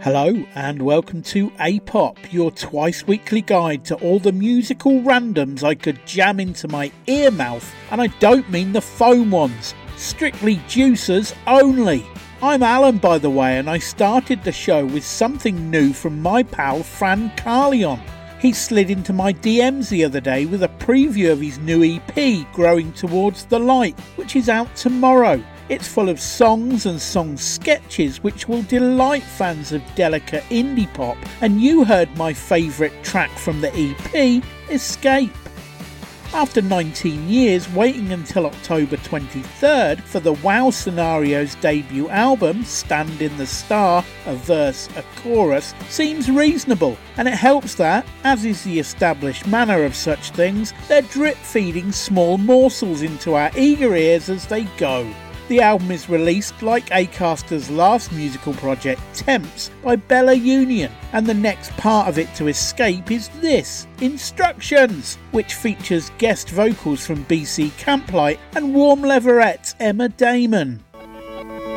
Hello and welcome to A-Pop, your twice-weekly guide to all the musical randoms I could jam into my ear mouth, and I don't mean the foam ones, strictly juicers only. I'm Alan, by the way, and I started the show with something new from my pal Fran Carleon. He slid into my DMs the other day with a preview of his new EP, Growing Towards the Light, which is out tomorrow. It's full of songs and song sketches which will delight fans of delicate indie pop, and you heard my favourite track from the EP, Escape. After 19 years, waiting until October 23rd for the Wow Scenario's debut album, Stand in the Star, a verse, a chorus, seems reasonable, and it helps that, as is the established manner of such things, they're drip-feeding small morsels into our eager ears as they go. The album is released like Acaster's last musical project, Temps, by Bella Union, and the next part of it to Escape is this, Instructions, which features guest vocals from BC Camplight and Warm Leverette's Emma Damon.